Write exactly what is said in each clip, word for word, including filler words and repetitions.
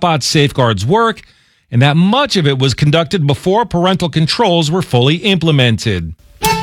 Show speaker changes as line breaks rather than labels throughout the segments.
chatbot safeguards work, and that much of it was conducted before parental controls were fully implemented.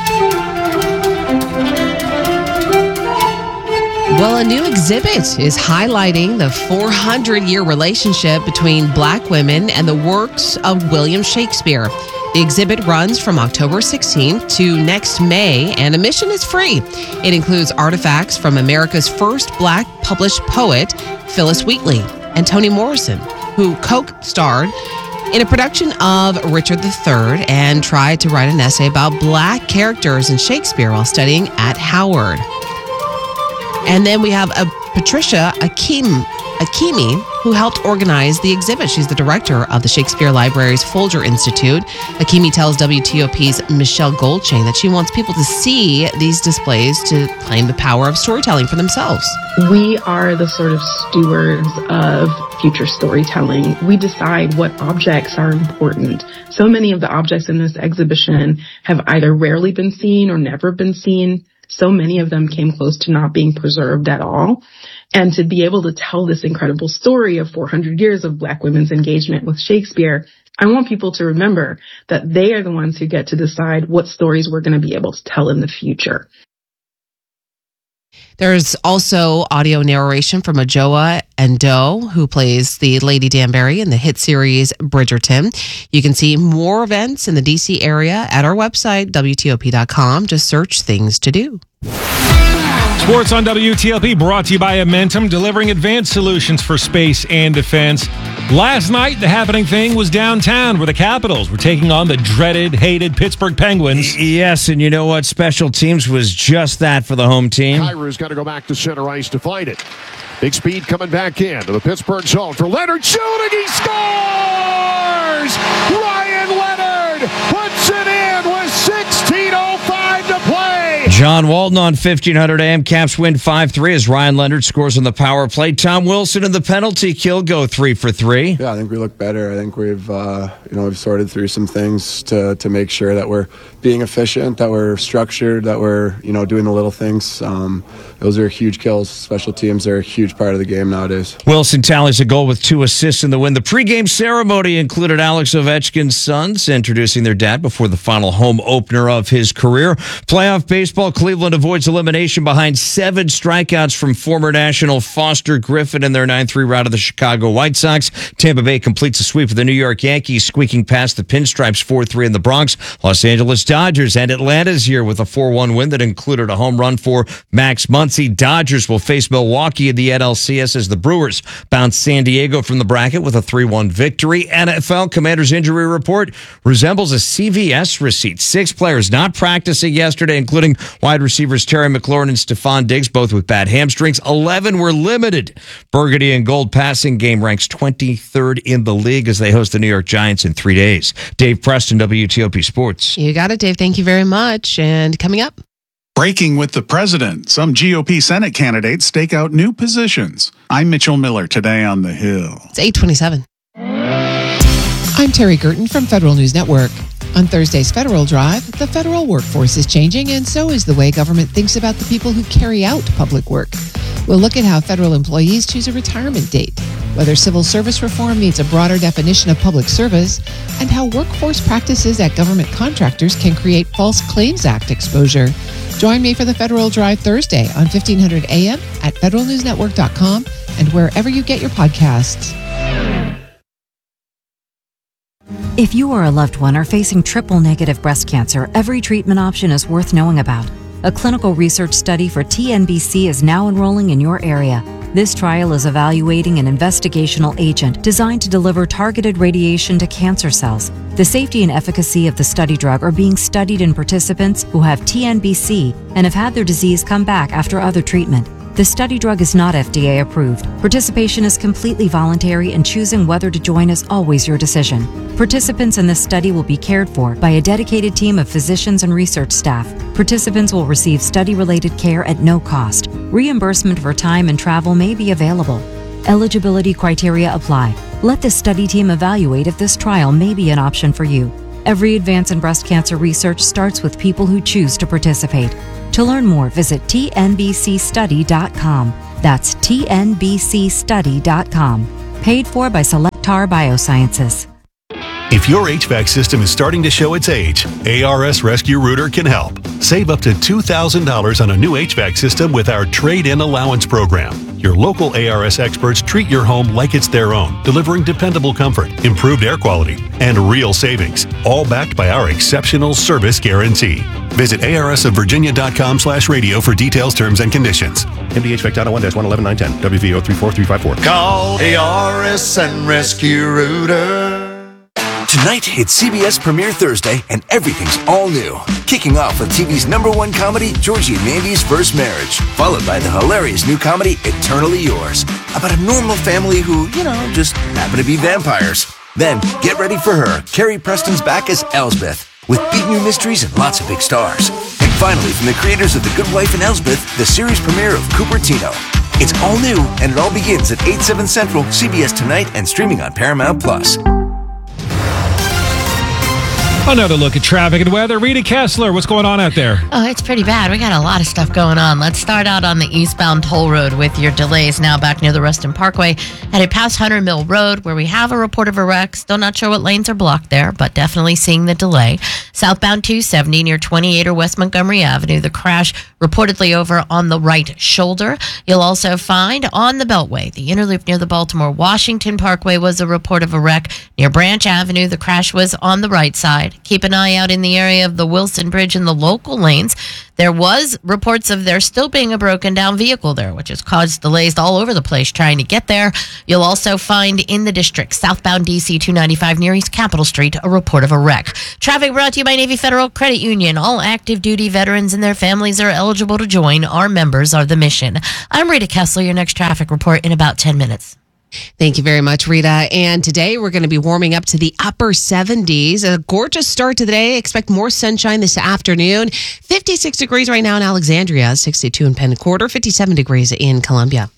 Well, a new exhibit is highlighting the four hundred year relationship between Black women and the works of William Shakespeare. The exhibit runs from October sixteenth to next May, and admission is free. It includes artifacts from America's first Black published poet, Phillis Wheatley, and Toni Morrison, who co-starred in a production of Richard the Third and tried to write an essay about Black characters in Shakespeare while studying at Howard. And then we have a Patricia Akim, Akimi, who helped organize the exhibit. She's the director of the Shakespeare Library's Folger Institute. Akimi tells W T O P's Michelle Goldchain that she wants people to see these displays to claim the power of storytelling for themselves.
We are the sort of stewards of future storytelling. We decide what objects are important. So many of the objects in this exhibition have either rarely been seen or never been seen. So many of them came close to not being preserved at all. And to be able to tell this incredible story of four hundred years of Black women's engagement with Shakespeare, I want people to remember that they are the ones who get to decide what stories we're going to be able to tell in the future.
There's also audio narration from Adjoa Endo, who plays the Lady Danbury in the hit series Bridgerton. You can see more events in the D C area at our website, W T O P dot com. Just search Things to Do.
Sports on W T L P brought to you by Amentum, delivering advanced solutions for space and defense. Last night, the happening thing was downtown where the Capitals were taking on the dreaded, hated Pittsburgh Penguins.
Yes, and you know what? Special teams was just that for the home team.
Kyrou's got to go back to center ice to fight it. Big speed coming back in to the Pittsburgh zone for Leonard shooting. He scores! Ryan Leonard puts it in with sixteen oh five to play.
John Walton on fifteen hundred A M. Caps win five three as Ryan Leonard scores on the power play. Tom Wilson in the penalty kill go three for three.
Yeah, I think we look better. I think we've uh, you know we've sorted through some things to to make sure that we're being efficient, that we're structured, that we're you know doing the little things. Um, those are huge kills. Special teams are a huge part of the game nowadays.
Wilson tallies a goal with two assists in the win. The pregame ceremony included Alex Ovechkin's sons introducing their dad before the final home opener of his career. Playoff baseball, Cleveland avoids elimination behind seven strikeouts from former National Foster Griffin in their nine three rout of the Chicago White Sox. Tampa Bay completes a sweep of the New York Yankees, squeaking past the Pinstripes four three in the Bronx. Los Angeles Dodgers and Atlanta's year with a four one win that included a home run for Max Muncy. Dodgers will face Milwaukee in the N L C S as the Brewers bounce San Diego from the bracket with a three one victory. N F L Commander's injury report resembles a C V S receipt. Six players not practicing yesterday, including wide receivers Terry McLaurin and Stephon Diggs, both with bad hamstrings. eleven were limited. Burgundy and Gold passing game ranks twenty-third in the league as they host the New York Giants in three days. Dave Preston, W T O P Sports.
You got it, Dave. Thank you very much. And coming up,
breaking with the president. Some G O P Senate candidates stake out new positions. I'm Mitchell Miller today on The Hill.
It's eight twenty-seven.
I'm Terry Gerton from Federal News Network. On Thursday's Federal Drive, the federal workforce is changing, and so is the way government thinks about the people who carry out public work. We'll look at how federal employees choose a retirement date, whether civil service reform needs a broader definition of public service, and how workforce practices at government contractors can create False Claims Act exposure. Join me for the Federal Drive Thursday on fifteen hundred A M at federal news network dot com and wherever you get your podcasts.
If you or a loved one are facing triple-negative breast cancer, every treatment option is worth knowing about. A clinical research study for T N B C is now enrolling in your area. This trial is evaluating an investigational agent designed to deliver targeted radiation to cancer cells. The safety and efficacy of the study drug are being studied in participants who have T N B C and have had their disease come back after other treatment. The study drug is not F D A approved. Participation is completely voluntary, and choosing whether to join is always your decision. Participants in this study will be cared for by a dedicated team of physicians and research staff. Participants will receive study-related care at no cost. Reimbursement for time and travel may be available. Eligibility criteria apply. Let the study team evaluate if this trial may be an option for you. Every advance in breast cancer research starts with people who choose to participate. To learn more, visit T N B C study dot com. That's T N B C study dot com. Paid for by Select. Qatar Biosciences.
If your H V A C system is starting to show its age, A R S Rescue Rooter can help. Save up to two thousand dollars on a new H V A C system with our Trade-In Allowance Program. Your local A R S experts treat your home like it's their own, delivering dependable comfort, improved air quality, and real savings, all backed by our exceptional service guarantee. Visit A R S of Virginia dot com slash radio for details, terms, and conditions.
M D H V A C Title one dash one eleven nine ten, W V O three four three five four.
Call A R S and Rescue Rooter.
Tonight, it's C B S Premiere Thursday, and everything's all new. Kicking off with T V's number one comedy, Georgie and Mandy's First Marriage, followed by the hilarious new comedy, Eternally Yours, about a normal family who, you know, just happen to be vampires. Then, get ready for her. Carrie Preston's back as Elsbeth, with big new mysteries and lots of big stars. And finally, from the creators of The Good Wife and Elsbeth, the series premiere of Cupertino. It's all new, and it all begins at eight, seven Central, C B S Tonight, and streaming on Paramount Plus.
Another look at traffic and weather. Rita Kessler, what's going on out there?
Oh, it's pretty bad. We got a lot of stuff going on. Let's start out on the eastbound toll road with your delays now back near the Ruston Parkway. Headed past Hunter Mill Road, where we have a report of a wreck. Still not sure what lanes are blocked there, but definitely seeing the delay. Southbound two seventy near twenty-eight or West Montgomery Avenue. The crash reportedly over on the right shoulder. You'll also find on the Beltway, the inner loop near the Baltimore-Washington Parkway was a report of a wreck. Near Branch Avenue, the crash was on the right side. Keep an eye out in the area of the Wilson Bridge in the local lanes. There was reports of there still being a broken down vehicle there, which has caused delays all over the place trying to get there. You'll also find in the district, southbound D C two ninety-five near East Capitol Street, a report of a wreck. Traffic brought to you by Navy Federal Credit Union. All active duty veterans and their families are eligible to join. Our members are the mission. I'm Rita Kessler, your next traffic report in about ten minutes.
Thank you very much, Rita. And today we're going to be warming up to the upper seventies. A gorgeous start to the day. Expect more sunshine this afternoon. fifty-six degrees right now in Alexandria, sixty-two in Penn Quarter, fifty-seven degrees in Columbia.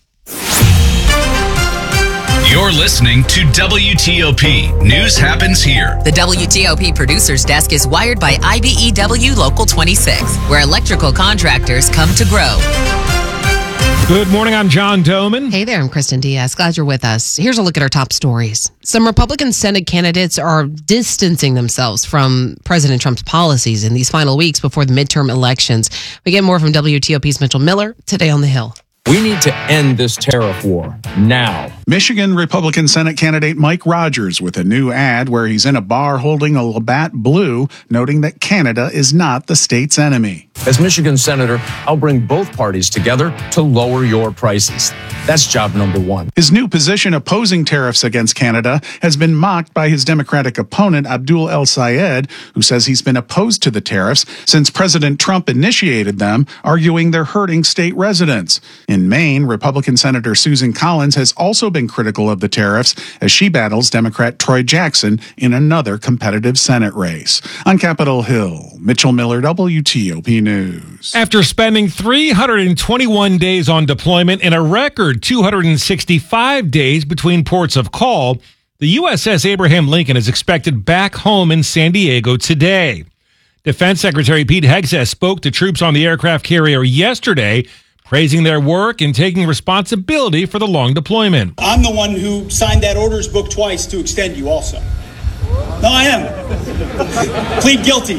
You're listening to W T O P. News happens here.
The W T O P producer's desk is wired by I B E W Local twenty-six, where electrical contractors come to grow.
Good morning, I'm John Doman.
Hey there, I'm Kristen Diaz. Glad you're with us. Here's a look at our top stories. Some Republican Senate candidates are distancing themselves from President Trump's policies in these final weeks before the midterm elections. We get more from W T O P's Mitchell Miller today on The Hill.
We need to end this tariff war now.
Michigan Republican Senate candidate Mike Rogers with a new ad where he's in a bar holding a Labatt Blue, noting that Canada is not the state's enemy.
As Michigan Senator, I'll bring both parties together to lower your prices. That's job number one.
His new position opposing tariffs against Canada has been mocked by his Democratic opponent, Abdul El-Sayed, who says he's been opposed to the tariffs since President Trump initiated them, arguing they're hurting state residents. In Maine, Republican Senator Susan Collins has also been critical of the tariffs as she battles Democrat Troy Jackson in another competitive Senate race. On Capitol Hill, Mitchell Miller, W T O P News.
After spending three hundred twenty-one days on deployment and a record two hundred sixty-five days between ports of call, the U S S Abraham Lincoln is expected back home in San Diego today. Defense Secretary Pete Hegseth spoke to troops on the aircraft carrier yesterday, praising their work and taking responsibility for the long deployment.
I'm the one who signed that orders book twice to extend you also. No, I am. Plead guilty.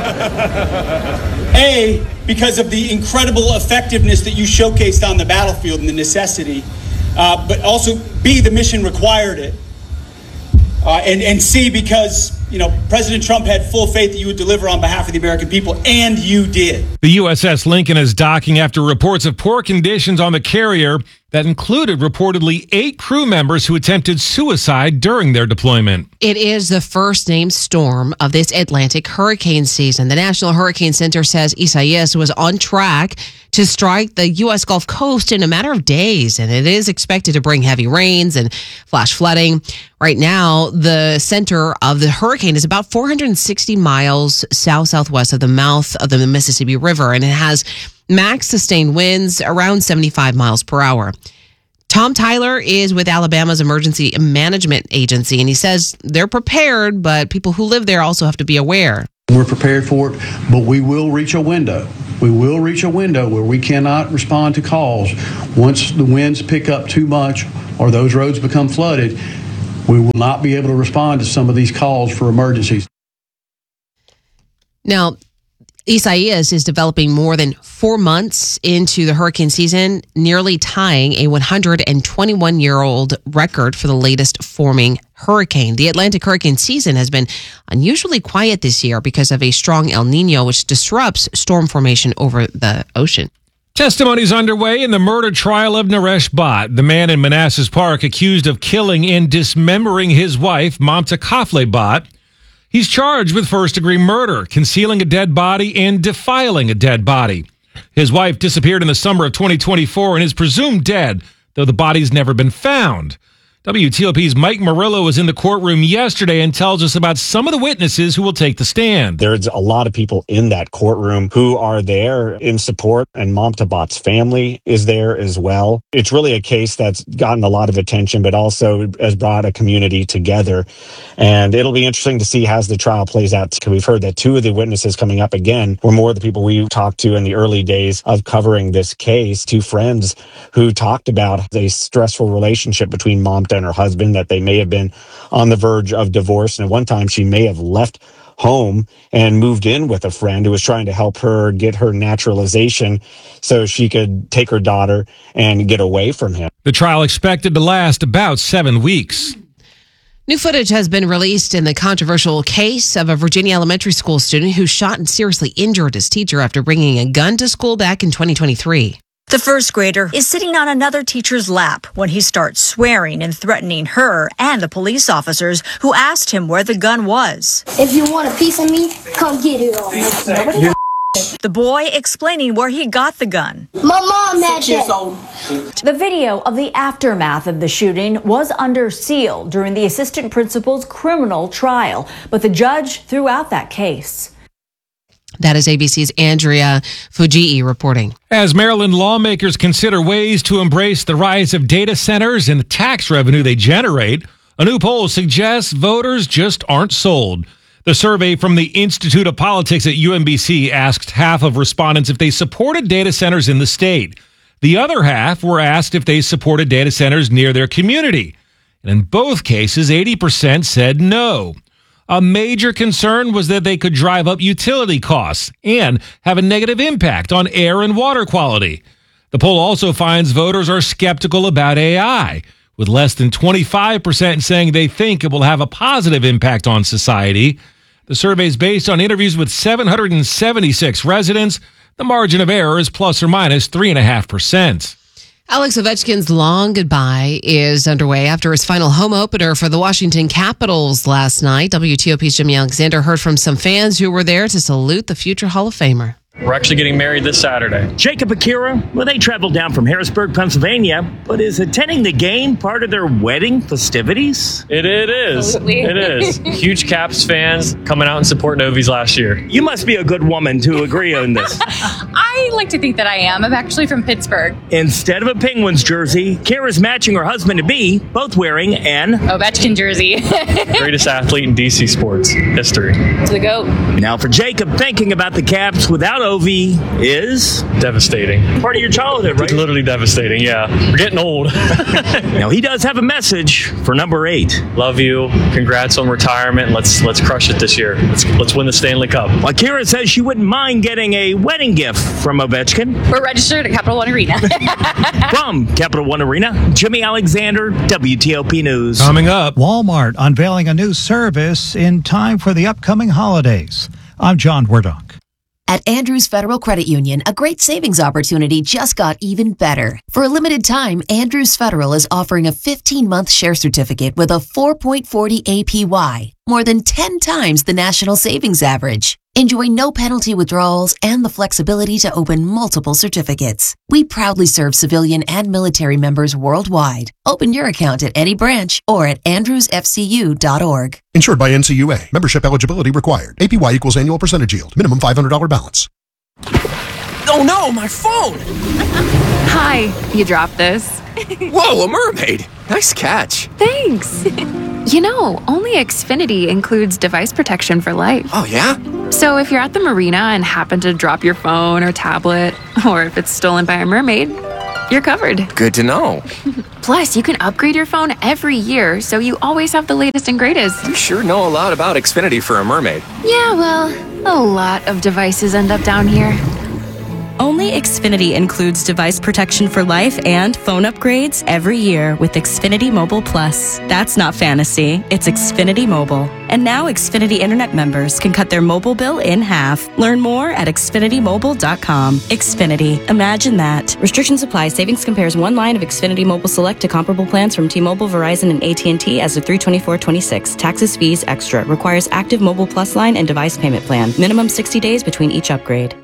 A, because of the incredible effectiveness that you showcased on the battlefield and the necessity, uh, but also B, the mission required it. Uh, and, and C, because, you know, President Trump had full faith that you would deliver on behalf of the American people, and you did.
The U S S Lincoln is docking after reports of poor conditions on the carrier that included reportedly eight crew members who attempted suicide during their deployment.
It is the first named storm of this Atlantic hurricane season. The National Hurricane Center says Isaias was on track to strike the U S Gulf Coast in a matter of days, and it is expected to bring heavy rains and flash flooding. Right now, the center of the hurricane is about four hundred sixty miles south-southwest of the mouth of the Mississippi River, and it has max sustained winds around seventy-five miles per hour. Tom Tyler is with Alabama's Emergency Management Agency, and he says they're prepared, but people who live there also have to be aware.
We're prepared for it, but we will reach a window. We will reach a window where we cannot respond to calls. Once the winds pick up too much or those roads become flooded, we will not be able to respond to some of these calls for emergencies.
Now, Isaias is developing more than four months into the hurricane season, nearly tying a one hundred twenty-one-year-old record for the latest forming hurricane. The Atlantic hurricane season has been unusually quiet this year because of a strong El Nino, which disrupts storm formation over the ocean.
Testimony is underway in the murder trial of Naresh Bhatt, the man in Manassas Park accused of killing and dismembering his wife, Mamta Kafle Bhatt. He's charged with first-degree murder, concealing a dead body, and defiling a dead body. His wife disappeared in the summer of twenty twenty-four and is presumed dead, though the body's never been found. W T O P's Mike Murillo was in the courtroom yesterday and tells us about some of the witnesses who will take the stand.
There's a lot of people in that courtroom who are there in support, and Mamta Bhatt's family is there as well. It's really a case that's gotten a lot of attention, but also has brought a community together. And it'll be interesting to see as the trial plays out. We've heard that two of the witnesses coming up again were more of the people we talked to in the early days of covering this case. Two friends who talked about a stressful relationship between Mamta and her husband, that they may have been on the verge of divorce. And at one time, she may have left home and moved in with a friend who was trying to help her get her naturalization so she could take her daughter and get away from him.
The trial expected to last about seven weeks.
New footage has been released in the controversial case of a Virginia elementary school student who shot and seriously injured his teacher after bringing a gun to school back in twenty twenty-three.
The first grader is sitting on another teacher's lap when he starts swearing and threatening her and the police officers who asked him where the gun was.
If you want a piece of me, come get it all. Nobody
The boy explaining where he got the gun.
My mom had that.
The video of the aftermath of the shooting was under seal during the assistant principal's criminal trial, but the judge threw out that case.
That is A B C's Andrea Fujii reporting.
As Maryland lawmakers consider ways to embrace the rise of data centers and the tax revenue they generate, a new poll suggests voters just aren't sold. The survey from the Institute of Politics at U M B C asked half of respondents if they supported data centers in the state. The other half were asked if they supported data centers near their community. And in both cases, eighty percent said no. A major concern was that they could drive up utility costs and have a negative impact on air and water quality. The poll also finds voters are skeptical about A I, with less than twenty-five percent saying they think it will have a positive impact on society. The survey is based on interviews with seven hundred seventy-six residents. The margin of error is plus or minus three point five percent.
Alex Ovechkin's long goodbye is underway after his final home opener for the Washington Capitals last night. W T O P's Jimmy Alexander heard from some fans who were there to salute the future Hall of Famer.
We're actually getting married this Saturday.
Jacob Akira, well, they traveled down from Harrisburg, Pennsylvania, but is attending the game part of their wedding festivities?
It, it is. Absolutely. It is. Huge Caps fans coming out and support Novies last year.
You must be a good woman to agree on this.
I like to think that I am. I'm actually from Pittsburgh.
Instead of a Penguins jersey, Kara's matching her husband-to-be, both wearing an
Ovechkin jersey.
Greatest athlete in D C sports history.
To the GOAT.
Now for Jacob, thinking about the Caps without Ovi is
devastating.
Part of your childhood, right?
It's literally devastating, yeah. We're getting old.
Now he does have a message for number eight.
Love you. Congrats on retirement. Let's let's crush it this year. Let's let's win the Stanley Cup.
Well, Kira says she wouldn't mind getting a wedding gift from Ovechkin.
We're registered at Capital One Arena.
From Capital One Arena, Jimmy Alexander, W T O P News.
Coming up,
Walmart unveiling a new service in time for the upcoming holidays. I'm John Wardock.
At Andrews Federal Credit Union, a great savings opportunity just got even better. For a limited time, Andrews Federal is offering a fifteen-month share certificate with a four point four zero A P Y, more than ten times the national savings average. Enjoy no penalty withdrawals and the flexibility to open multiple certificates. We proudly serve civilian and military members worldwide. Open your account at any branch or at andrews f c u dot org.
Insured by N C U A. Membership eligibility required. A P Y equals annual percentage yield. Minimum five hundred dollars balance.
Oh no, my phone!
Hi, you dropped this.
Whoa, a mermaid! Nice catch.
Thanks. You know, only Xfinity includes device protection for life.
Oh, yeah?
So if you're at the marina and happen to drop your phone or tablet, or if it's stolen by a mermaid, you're covered.
Good to know.
Plus, you can upgrade your phone every year, so you always have the latest and greatest.
You sure know a lot about Xfinity for a mermaid.
Yeah, well, a lot of devices end up down here.
Only Xfinity includes device protection for life and phone upgrades every year with Xfinity Mobile Plus. That's not fantasy, it's Xfinity Mobile. And now Xfinity Internet members can cut their mobile bill in half. Learn more at xfinity mobile dot com. Xfinity, imagine that. Restrictions apply. Savings compares one line of Xfinity Mobile Select to comparable plans from T-Mobile, Verizon, and A T and T as of three twenty-four twenty-six. Taxes, fees, extra. Requires active Mobile Plus line and device payment plan. Minimum sixty days between each upgrade.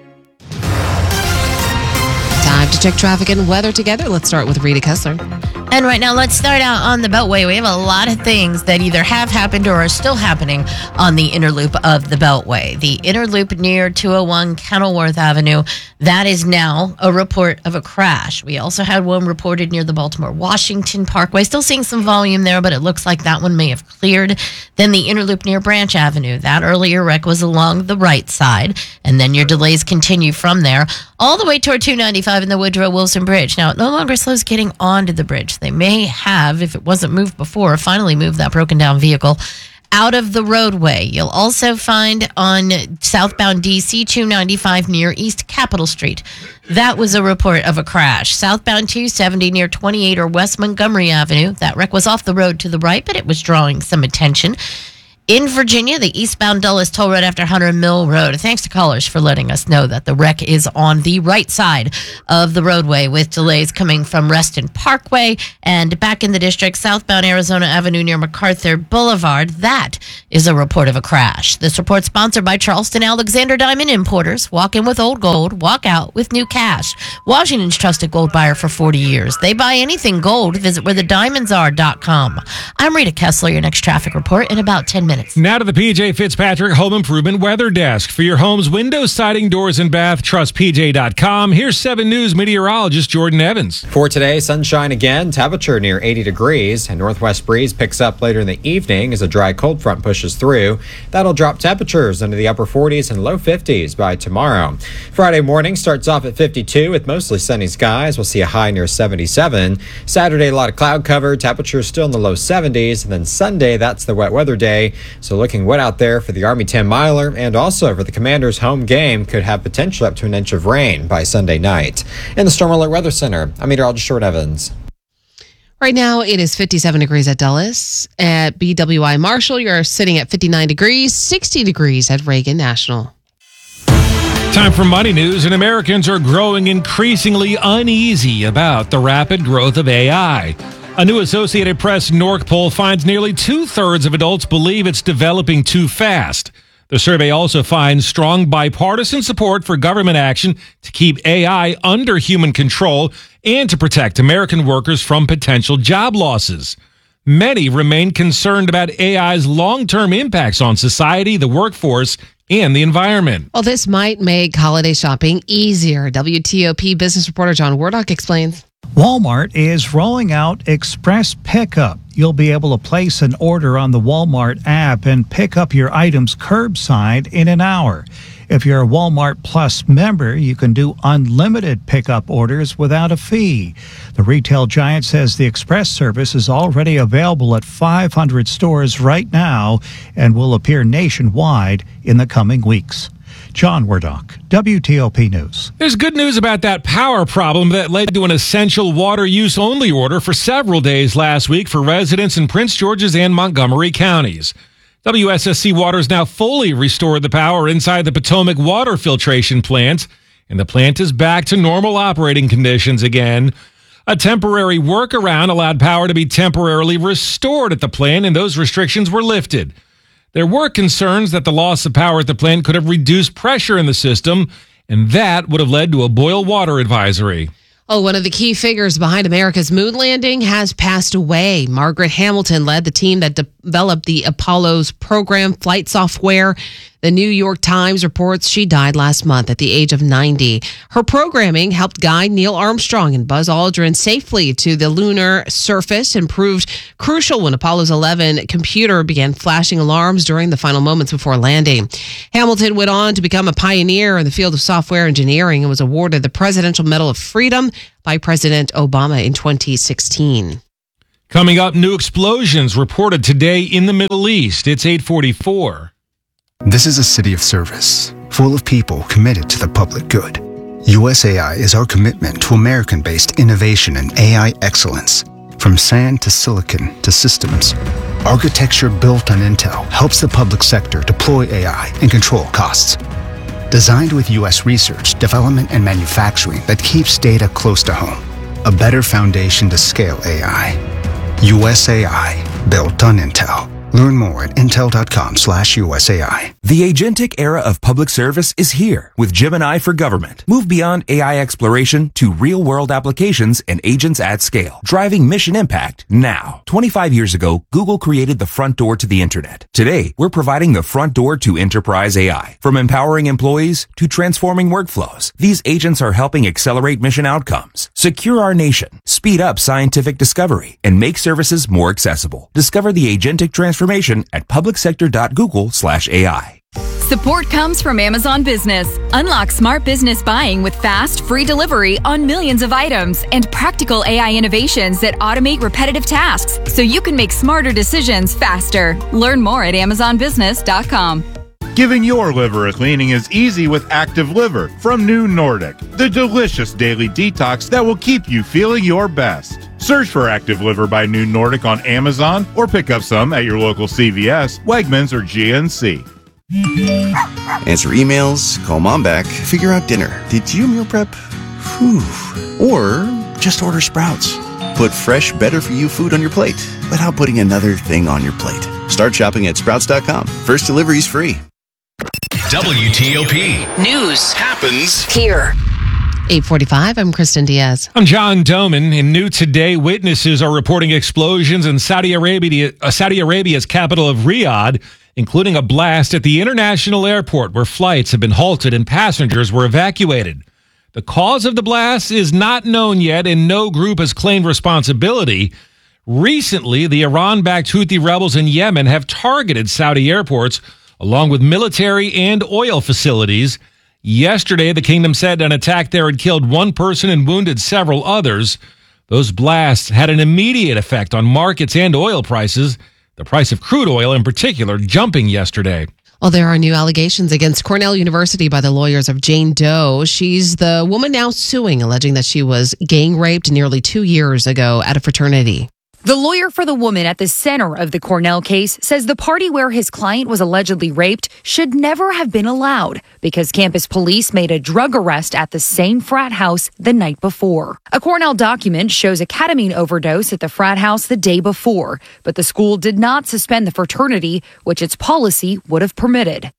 Time to check traffic and weather together. Let's start with Rita Kessler.
And right now, let's start out on the Beltway. We have a lot of things that either have happened or are still happening on the inner loop of the Beltway. The inner loop near two oh one Kenilworth Avenue, that is now a report of a crash. We also had one reported near the Baltimore-Washington Parkway. Still seeing some volume there, but it looks like that one may have cleared. Then the inner loop near Branch Avenue. That earlier wreck was along the right side, and then your delays continue from there all the way toward two ninety-five in the Woodrow Wilson Bridge. Now, it no longer slows getting onto the bridge. They may have, if it wasn't moved before, finally moved that broken down vehicle out of the roadway. You'll also find on southbound D C two ninety-five near East Capitol Street. That was a report of a crash. Southbound two seventy near twenty-eight or West Montgomery Avenue. That wreck was off the road to the right, but it was drawing some attention. In Virginia, the eastbound Dulles Toll Road after Hunter Mill Road. Thanks to callers for letting us know that the wreck is on the right side of the roadway with delays coming from Reston Parkway and back in the district, southbound Arizona Avenue near MacArthur Boulevard. That is a report of a crash. This report sponsored by Charleston Alexander Diamond Importers. Walk in with old gold, walk out with new cash. Washington's trusted gold buyer for forty years. They buy anything gold. Visit where the diamonds are dot com. I'm Rita Kessler, your next traffic report in about ten minutes.
Now to the P J Fitzpatrick Home Improvement Weather Desk. For your home's windows, siding, doors, and bath, trust P J dot com. Here's seven News meteorologist Jordan Evans.
For today, sunshine again, temperature near eighty degrees. A northwest breeze picks up later in the evening as a dry cold front pushes through. That'll drop temperatures into the upper forties and low fifties by tomorrow. Friday morning starts off at fifty-two with mostly sunny skies. We'll see a high near seventy-seven. Saturday, a lot of cloud cover. Temperatures still in the low seventies. And then Sunday, that's the wet weather day. So looking wet out there for the Army ten miler and also for the Commanders' home game. Could have potential up to an inch of rain by Sunday night. In the Storm Alert Weather Center, I'm meteorologist Jordan Evans.
Right now, it is fifty-seven degrees at Dulles. At B W I Marshall, you're sitting at fifty-nine degrees, sixty degrees at Reagan National.
Time for Money News, and Americans are growing increasingly uneasy about the rapid growth of A I. A new Associated Press N O R C poll finds nearly two-thirds of adults believe it's developing too fast. The survey also finds strong bipartisan support for government action to keep A I under human control and to protect American workers from potential job losses. Many remain concerned about A I's long-term impacts on society, the workforce, and the environment.
Well, this might make holiday shopping easier. W T O P business reporter John Wardock explains.
Walmart is rolling out Express Pickup. You'll be able to place an order on the Walmart app and pick up your items curbside in an hour. If you're a Walmart Plus member, you can do unlimited pickup orders without a fee. The retail giant says the express service is already available at five hundred stores right now and will appear nationwide in the coming weeks. John Wardock, W T O P News.
There's good news about that power problem that led to an essential water use only order for several days last week for residents in Prince George's and Montgomery counties. W S S C Water has now fully restored the power inside the Potomac water filtration plant, and the plant is back to normal operating conditions again. A temporary workaround allowed power to be temporarily restored at the plant, and those restrictions were lifted. There were concerns that the loss of power at the plant could have reduced pressure in the system, and that would have led to a boil water advisory.
Oh, one of the key figures behind America's moon landing has passed away. Margaret Hamilton led the team that developed the Apollo's program flight software. The New York Times reports she died last month at the age of ninety. Her programming helped guide Neil Armstrong and Buzz Aldrin safely to the lunar surface and proved crucial when Apollo's eleven computer began flashing alarms during the final moments before landing. Hamilton went on to become a pioneer in the field of software engineering and was awarded the Presidential Medal of Freedom by President Obama in twenty sixteen.
Coming up, new explosions reported today in the Middle East. It's eight forty-four.
This is a city of service, full of people committed to the public good. U S A I is our commitment to American-based innovation and A I excellence. From sand to silicon to systems, architecture built on Intel helps the public sector deploy A I and control costs. Designed with U S research, development, and manufacturing that keeps data close to home. A better foundation to scale A I. U S A I, built on Intel. Learn more at intel.com slash USAI.
The agentic era of public service is here with Gemini for Government. Move beyond A I exploration to real-world applications and agents at scale, driving mission impact now. twenty-five years ago, Google created the front door to the internet. Today, we're providing the front door to enterprise A I. From empowering employees to transforming workflows, these agents are helping accelerate mission outcomes, secure our nation, speed up scientific discovery, and make services more accessible. Discover the agentic transformation Information at publicsector.google slash AI.
Support comes from Amazon Business. Unlock smart business buying with fast, free delivery on millions of items and practical A I innovations that automate repetitive tasks so you can make smarter decisions faster. Learn more at amazon business dot com.
Giving your liver a cleaning is easy with Active Liver from New Nordic, the delicious daily detox that will keep you feeling your best. Search for Active Liver by New Nordic on Amazon or pick up some at your local C V S, Wegmans, or G N C.
Answer emails, call mom back, figure out dinner. Did you meal prep? Whew. Or just order Sprouts. Put fresh, better-for-you food on your plate without putting another thing on your plate. Start shopping at sprouts dot com. First delivery is free.
W T O P. News happens here.
eight forty-five, I'm Kristen Diaz.
I'm John Doman. In new today, witnesses are reporting explosions in Saudi Arabia, uh, Saudi Arabia's capital of Riyadh, including a blast at the international airport where flights have been halted and passengers were evacuated. The cause of the blast is not known yet, and no group has claimed responsibility. Recently, the Iran-backed Houthi rebels in Yemen have targeted Saudi airports, along with military and oil facilities. Yesterday, the kingdom said an attack there had killed one person and wounded several others. Those blasts had an immediate effect on markets and oil prices, the price of crude oil in particular jumping yesterday.
Well, there are new allegations against Cornell University by the lawyers of Jane Doe. She's the woman now suing, alleging that she was gang raped nearly two years ago at a fraternity.
The lawyer for the woman at the center of the Cornell case says the party where his client was allegedly raped should never have been allowed because campus police made a drug arrest at the same frat house the night before. A Cornell document shows a ketamine overdose at the frat house the day before, but the school did not suspend the fraternity, which its policy would have permitted.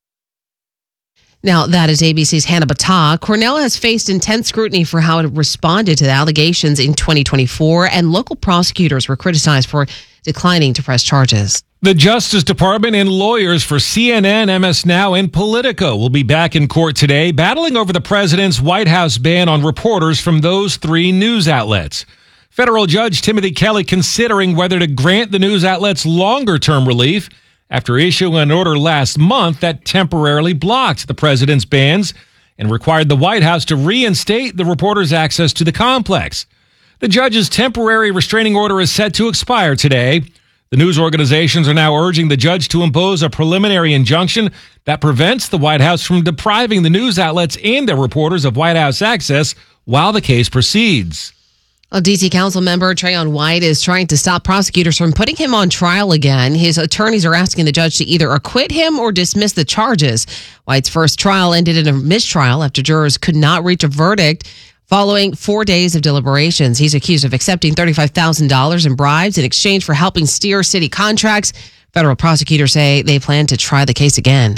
Now, that is A B C's Hannah Battah. Cornell has faced intense scrutiny for how it responded to the allegations in twenty twenty-four, and local prosecutors were criticized for declining to press charges.
The Justice Department and lawyers for C N N, M S Now, and Politico will be back in court today, battling over the president's White House ban on reporters from those three news outlets. Federal Judge Timothy Kelly considering whether to grant the news outlets longer-term relief after issuing an order last month that temporarily blocked the president's bans and required the White House to reinstate the reporters' access to the complex. The judge's temporary restraining order is set to expire today. The news organizations are now urging the judge to impose a preliminary injunction that prevents the White House from depriving the news outlets and their reporters of White House access while the case proceeds.
A D C Council member, Trayon White, is trying to stop prosecutors from putting him on trial again. His attorneys are asking the judge to either acquit him or dismiss the charges. White's first trial ended in a mistrial after jurors could not reach a verdict following four days of deliberations. He's accused of accepting thirty-five thousand dollars in bribes in exchange for helping steer city contracts. Federal prosecutors say they plan to try the case again.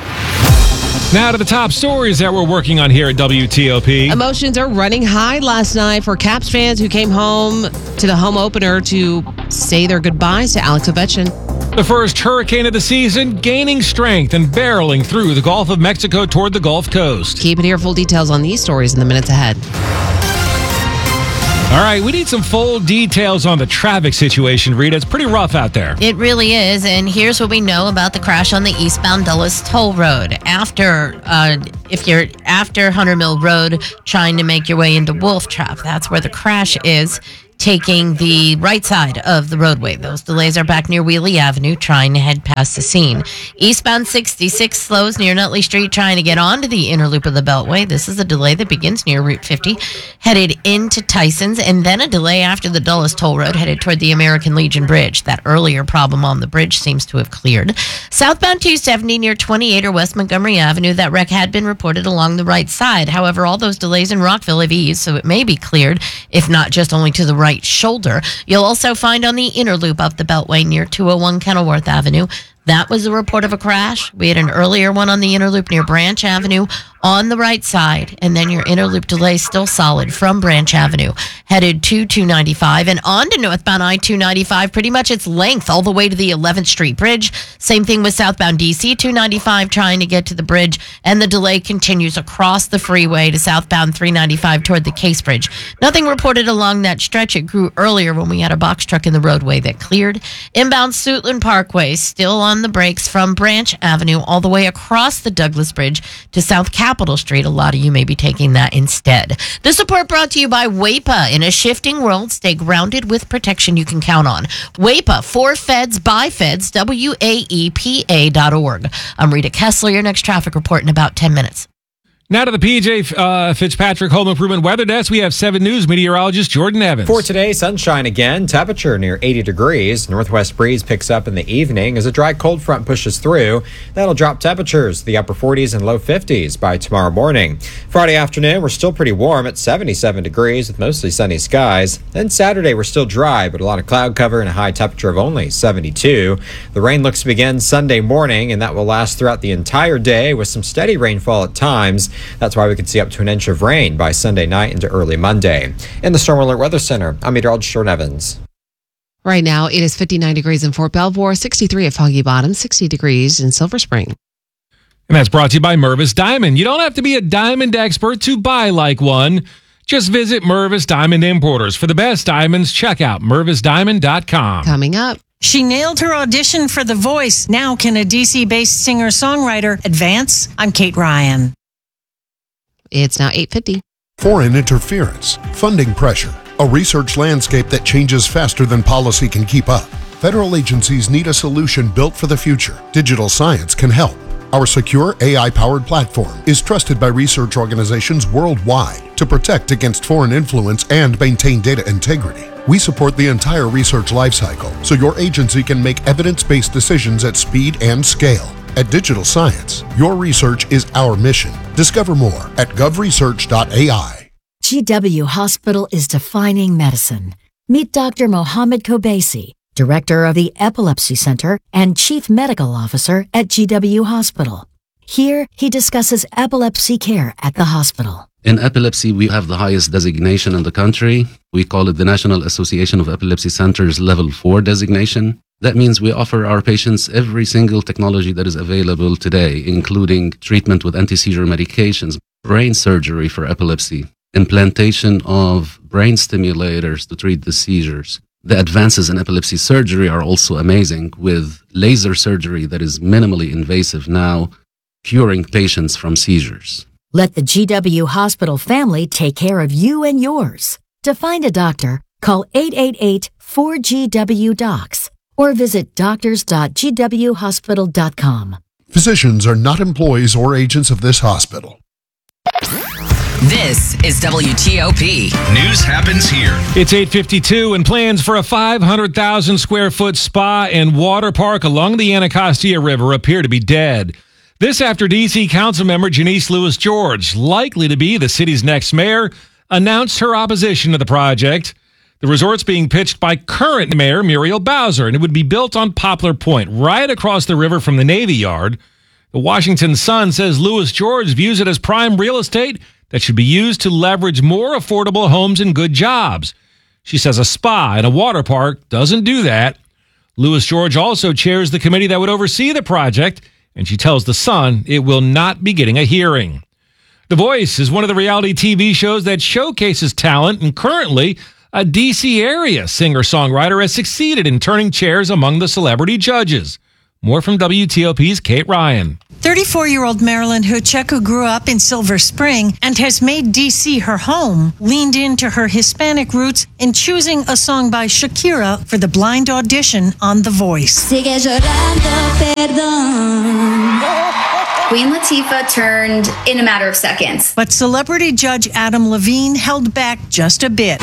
Now to the top stories that we're working on here at W T O P.
Emotions are running high last night for Caps fans who came home to the home opener to say their goodbyes to Alex Ovechkin.
The first hurricane of the season gaining strength and barreling through the Gulf of Mexico toward the Gulf Coast.
Keep it here. Full details on these stories in the minutes ahead.
All right, we need some full details on the traffic situation, Rita. It's pretty rough out there.
It really is, and here's what we know about the crash on the eastbound Dulles Toll Road. After, uh, if you're after Hunter Mill Road, trying to make your way into Wolf Trap, that's where the crash is, taking the right side of the roadway. Those delays are back near Wheelie Avenue, trying to head past the scene. Eastbound sixty-six slows near Nutley Street, trying to get onto the inner loop of the Beltway. This is a delay that begins near Route fifty, headed into Tyson's, and then a delay after the Dulles Toll Road, headed toward the American Legion Bridge. That earlier problem on the bridge seems to have cleared. Southbound two seventy near twenty-eight or West Montgomery Avenue, that wreck had been reported along the right side. However, all those delays in Rockville have eased, so it may be cleared, if not just only to the right shoulder. You'll also find on the inner loop of the Beltway near two oh one Kenilworth Avenue. That was a report of a crash. We had an earlier one on the inner loop near Branch Avenue on the right side, and then your inner loop delay still solid from Branch Avenue, headed to two ninety-five and on to northbound I two ninety-five, pretty much its length all the way to the eleventh Street Bridge. Same thing with southbound D C two ninety-five, trying to get to the bridge, and the delay continues across the freeway to southbound three ninety-five toward the Case Bridge. Nothing reported along that stretch. It grew earlier when we had a box truck in the roadway that cleared. Inbound Suitland Parkway still on the brakes from Branch Avenue all the way across the Douglas Bridge to South Capitol Street. A lot of you may be taking that instead. This report brought to you by W A P A. In a shifting world, stay grounded with protection you can count on. W A P A, for feds, by feds, W A E P A dot org. I'm Rita Kessler, your next traffic report in about ten minutes.
Now to the P J uh, Fitzpatrick Home Improvement Weather Desk. We have seven News meteorologist Jordan Evans.
For today, sunshine again. Temperature near eighty degrees. Northwest breeze picks up in the evening as a dry cold front pushes through. That'll drop temperatures to the upper forties and low fifties by tomorrow morning. Friday afternoon, we're still pretty warm at seventy-seven degrees with mostly sunny skies. Then Saturday, we're still dry, but a lot of cloud cover and a high temperature of only seventy-two. The rain looks to begin Sunday morning, and that will last throughout the entire day with some steady rainfall at times. That's why we could see up to an inch of rain by Sunday night into early Monday. In the Storm Alert Weather Center, I'm meteorologist Jordan Evans.
Right now, it is fifty-nine degrees in Fort Belvoir, sixty-three at Foggy Bottom, sixty degrees in Silver Spring.
And that's brought to you by Mervis Diamond. You don't have to be a diamond expert to buy like one. Just visit Mervis Diamond Importers. For the best diamonds, check out mervis diamond dot com.
Coming up.
She nailed her audition for The Voice. Now can a D C-based singer-songwriter advance? I'm Kate Ryan.
It's now eight fifty.
Foreign interference, funding pressure, a research landscape that changes faster than policy can keep up. Federal agencies need a solution built for the future. Digital science can help. Our secure A I-powered platform is trusted by research organizations worldwide to protect against foreign influence and maintain data integrity. We support the entire research lifecycle so your agency can make evidence-based decisions at speed and scale. At Digital Science, your research is our mission. Discover more at gov research dot A I.
G W Hospital is defining medicine. Meet Doctor Mohammed Kobaisi, Director of the Epilepsy Center and Chief Medical Officer at G W Hospital. Here, he discusses epilepsy care at the hospital.
In epilepsy, we have the highest designation in the country. We call it the National Association of Epilepsy Centers Level four designation. That means we offer our patients every single technology that is available today, including treatment with anti-seizure medications, brain surgery for epilepsy, implantation of brain stimulators to treat the seizures. The advances in epilepsy surgery are also amazing, with laser surgery that is minimally invasive now, curing patients from seizures.
Let the G W Hospital family take care of you and yours. To find a doctor, call eight eight eight, four G W, D O C S or visit doctors dot g w hospital dot com.
Physicians are not employees or agents of this hospital.
This is W T O P. News happens here.
It's eight fifty-two, and plans for a five hundred thousand square foot spa and water park along the Anacostia River appear to be dead. This after D C Council member Janice Lewis George, likely to be the city's next mayor, announced her opposition to the project. The resort's being pitched by current mayor Muriel Bowser, and it would be built on Poplar Point, right across the river from the Navy Yard. The Washington Sun says Lewis George views it as prime real estate that should be used to leverage more affordable homes and good jobs. She says a spa and a water park doesn't do that. Louis George also chairs the committee that would oversee the project, and she tells The Sun it will not be getting a hearing. The Voice is one of the reality T V shows that showcases talent, and currently a D C area singer-songwriter has succeeded in turning chairs among the celebrity judges. More from W T O P's Kate Ryan.
thirty-four-year-old Marilyn Huchek, who grew up in Silver Spring and has made D C her home, leaned into her Hispanic roots in choosing a song by Shakira for the blind audition on The Voice.
Queen Latifah turned in a matter of seconds.
But celebrity judge Adam Levine held back just a bit.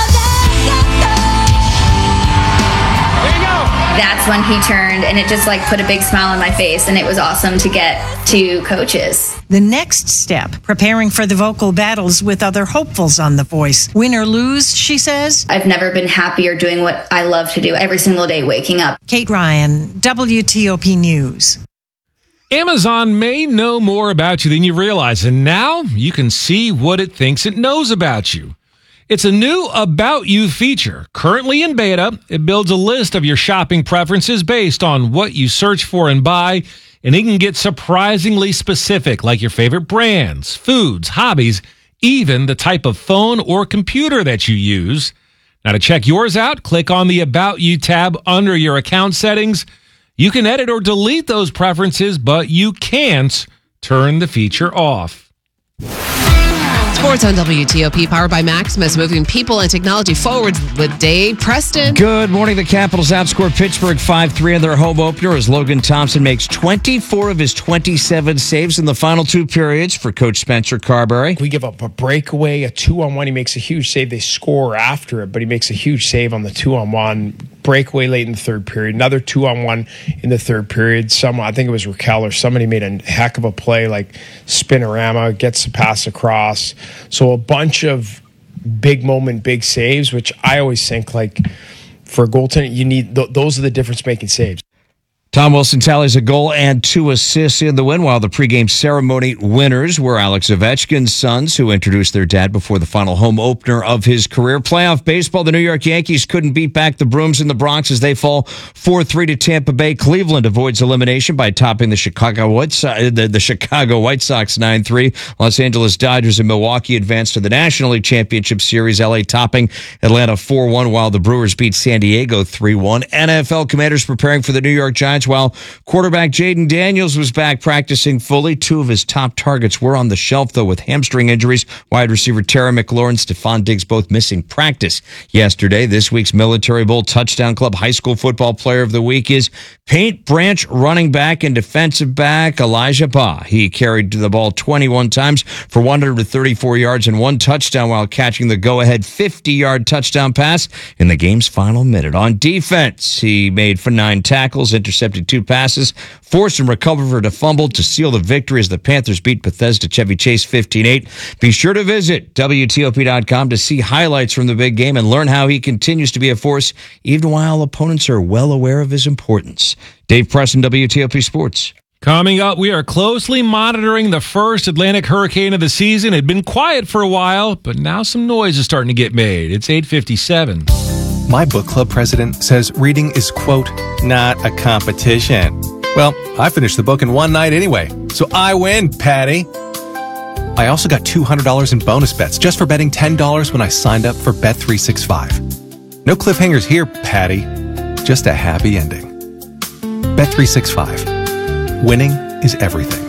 That's when he turned, and it just like put a big smile on my face, and it was awesome to get to coaches.
The next step, preparing for the vocal battles with other hopefuls on The Voice. Win or lose, she says.
I've never been happier doing what I love to do every single day, waking up.
Kate Ryan, W T O P News.
Amazon may know more about you than you realize, and now you can see what it thinks it knows about you. It's a new About You feature. Currently in beta, it builds a list of your shopping preferences based on what you search for and buy, and it can get surprisingly specific, like your favorite brands, foods, hobbies, even the type of phone or computer that you use. Now, to check yours out, click on the About You tab under your account settings. You can edit or delete those preferences, but you can't turn the feature off.
Sports on W T O P, powered by Maximus, moving people and technology forward with Dave Preston.
Good morning. The Capitals outscored Pittsburgh five three in their home opener as Logan Thompson makes twenty-four of his twenty-seven saves in the final two periods for Coach Spencer Carberry.
We give up a breakaway, a two-on-one. He makes a huge save. They score after it, but he makes a huge save on the two-on-one. Breakaway late in the third period. Another two-on-one in the third period. Some, I think it was Raquel or somebody made a heck of a play, like spinorama, gets the pass across. So a bunch of big moment, big saves, which I always think, like, for a goaltender, you need th- those are the difference-making saves.
Tom Wilson tallies a goal and two assists in the win, while the pregame ceremony winners were Alex Ovechkin's sons, who introduced their dad before the final home opener of his career. Playoff baseball, the New York Yankees couldn't beat back the Brooms in the Bronx as they fall four three to Tampa Bay. Cleveland avoids elimination by topping the Chicago White Sox, the, the Chicago White Sox nine three. Los Angeles Dodgers and Milwaukee advanced to the National League Championship Series, L A topping Atlanta four one, while the Brewers beat San Diego three one. N F L Commanders preparing for the New York Giants, while quarterback Jaden Daniels was back practicing fully. Two of his top targets were on the shelf, though, with hamstring injuries. Wide receiver Terry McLaurin, Stephon Diggs both missing practice yesterday. This week's Military Bowl Touchdown Club High School Football Player of the Week is Paint Branch running back and defensive back Elijah Baugh. He carried the ball twenty-one times for one hundred thirty-four yards and one touchdown while catching the go-ahead fifty-yard touchdown pass in the game's final minute. On defense, he made for nine tackles, intercepted two passes, forced and recovered a fumble to seal the victory as the Panthers beat Bethesda Chevy Chase fifteen eight. Be sure to visit W T O P dot com to see highlights from the big game and learn how he continues to be a force even while opponents are well aware of his importance. Dave Preston, W T O P Sports.
Coming up, we are closely monitoring the first Atlantic hurricane of the season. It had been quiet for a while, but now some noise is starting to get made. It's eight fifty-seven.
My book club president says reading is, quote, not a competition. Well, I finished the book in one night anyway, so I win, Patty. I also got two hundred dollars in bonus bets just for betting ten dollars when I signed up for Bet three sixty-five. No cliffhangers here, Patty. Just a happy ending. Bet three sixty-five. Winning is everything.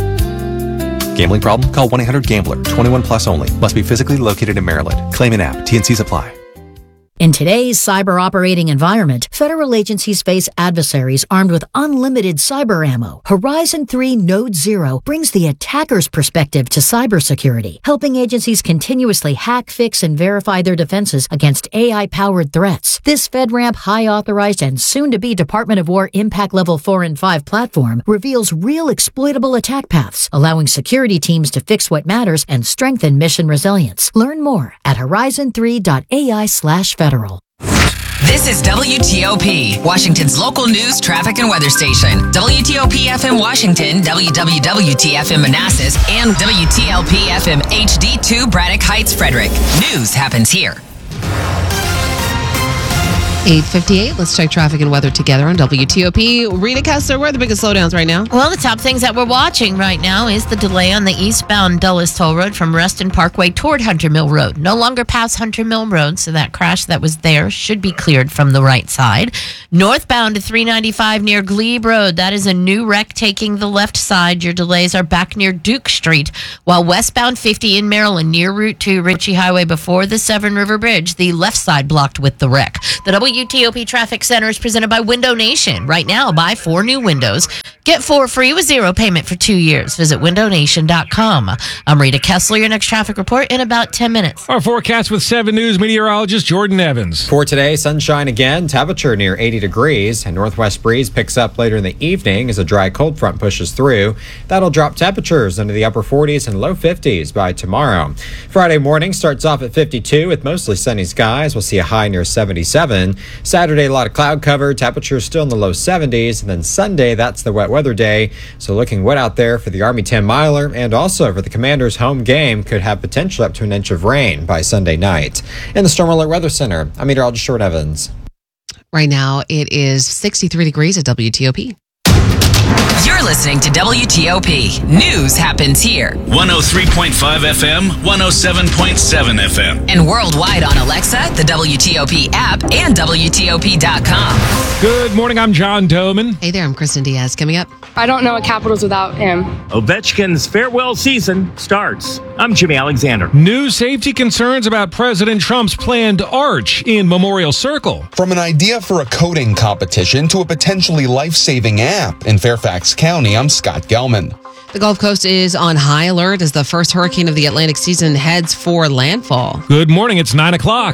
Gambling problem? Call one eight hundred gambler. twenty-one plus only. Must be physically located in Maryland. Claim an app. T and Cs apply.
In today's cyber operating environment, federal agencies face adversaries armed with unlimited cyber ammo. Horizon three Node Zero brings the attacker's perspective to cybersecurity, helping agencies continuously hack, fix, and verify their defenses against A I-powered threats. This FedRAMP high-authorized and soon-to-be Department of War Impact Level four and five platform reveals real exploitable attack paths, allowing security teams to fix what matters and strengthen mission resilience. Learn more at horizon three dot A I slash federal.
This is W T O P, Washington's local news, traffic, and weather station. W T O P F M Washington, W W W T F M Manassas, and W T L P F M H D two Braddock Heights, Frederick. News happens here.
eight fifty-eight. Let's check traffic and weather together on W T O P. Rita Kessler, where are the biggest slowdowns right now?
Well, the top things that we're watching right now is the delay on the eastbound Dulles Toll Road from Reston Parkway toward Hunter Mill Road. No longer past Hunter Mill Road, so that crash that was there should be cleared from the right side. Northbound to three ninety-five near Glebe Road. That is a new wreck taking the left side. Your delays are back near Duke Street. While westbound fifty in Maryland near Route two Ritchie Highway before the Severn River Bridge, the left side blocked with the wreck. The W T O P Traffic Center is presented by Window Nation. Right now, buy four new windows. Get four free with zero payment for two years. Visit window nation dot com. I'm Rita Kessler. Your next traffic report in about ten minutes.
Our forecast with seven News meteorologist Jordan Evans.
For today, sunshine again, temperature near eighty degrees, and northwest breeze picks up later in the evening as a dry cold front pushes through. That'll drop temperatures into the upper forties and low fifties by tomorrow. Friday morning starts off at fifty-two with mostly sunny skies. We'll see a high near seventy-seven. Saturday, a lot of cloud cover, temperatures still in the low seventies, and then Sunday, that's the wet weather day. So looking wet out there for the Army ten miler, and also for the Commanders' home game, could have potential up to an inch of rain by Sunday night. In the Storm Alert Weather Center, I'm meteorologist Jordan Evans.
Right now, it is sixty-three degrees at W T O P.
You're listening to W T O P. News happens here.
one oh three point five F M, one oh seven point seven F M.
And worldwide on Alexa, the W T O P app, and W T O P dot com.
Good morning, I'm John Doman.
Hey there, I'm Kristen Diaz. Coming up.
I don't know a Capitals without him.
Ovechkin's farewell season starts. I'm Jimmy Alexander.
New safety concerns about President Trump's planned arch in Memorial Circle.
From an idea for a coding competition to a potentially life-saving app in Fairfax County, I'm Scott Gelman.
The Gulf Coast is on high alert as the first hurricane of the Atlantic season heads for landfall.
Good morning, it's nine o'clock.